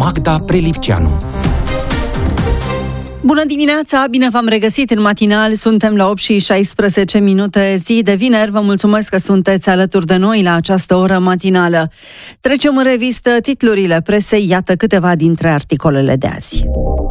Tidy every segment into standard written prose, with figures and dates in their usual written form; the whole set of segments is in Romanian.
Magda Prelipceanu. Bună dimineața, bine v-am regăsit în matinal, suntem la 8:16, zi de vineri, vă mulțumesc că sunteți alături de noi la această oră matinală. Trecem în revistă titlurile presei, iată câteva dintre articolele de azi.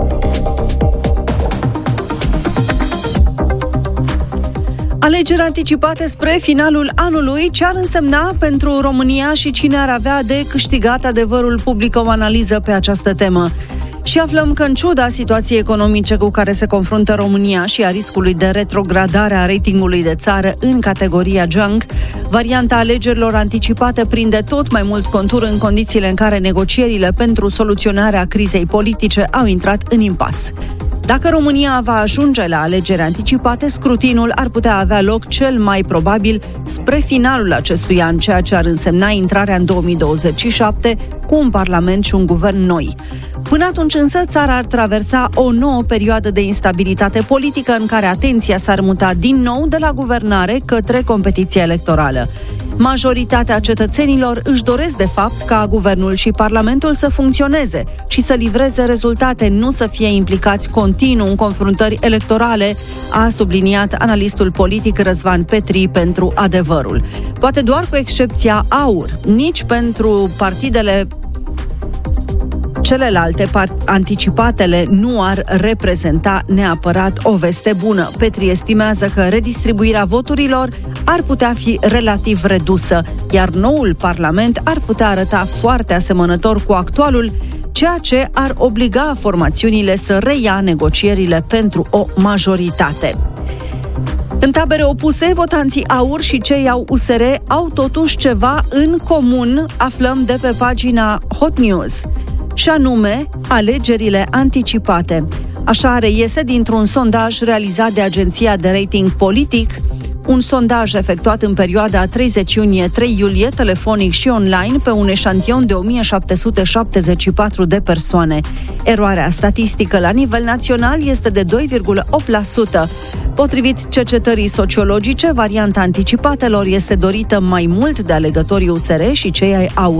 Alegeri anticipate spre finalul anului, ce ar însemna pentru România și cine ar avea de câștigat? Adevărul publică o analiză pe această temă. Și aflăm că, în ciuda situației economice cu care se confruntă România și a riscului de retrogradare a ratingului de țară în categoria junk, varianta alegerilor anticipate prinde tot mai mult contur în condițiile în care negocierile pentru soluționarea crizei politice au intrat în impas. Dacă România va ajunge la alegeri anticipate, scrutinul ar putea avea loc cel mai probabil spre finalul acestui an, ceea ce ar însemna intrarea în 2027 cu un parlament și un guvern noi. Până atunci însă, țara ar traversa o nouă perioadă de instabilitate politică în care atenția s-ar muta din nou de la guvernare către competiția electorală. Majoritatea cetățenilor își doresc de fapt ca guvernul și parlamentul să funcționeze și să livreze rezultate, nu să fie implicați continuu în confruntări electorale, a subliniat analistul politic Răzvan Petri pentru Adevărul. Poate doar cu excepția AUR, nici pentru partidele celelalte anticipatele nu ar reprezenta neapărat o veste bună. Petri estimează că redistribuirea voturilor ar putea fi relativ redusă, iar noul parlament ar putea arăta foarte asemănător cu actualul, ceea ce ar obliga formațiunile să reia negocierile pentru o majoritate. În tabere opuse, votanții AUR și cei au USR au totuși ceva în comun, aflăm de pe pagina Hot News, și anume alegerile anticipate. Așa reiese dintr-un sondaj realizat de agenția de rating Politic, un sondaj efectuat în perioada 30 iunie-3 iulie, telefonic și online, pe un eșantion de 1774 de persoane. Eroarea statistică la nivel național este de 2,8%. Potrivit cercetării sociologice, varianta anticipatelor este dorită mai mult de alegătorii USR și cei ai AUR.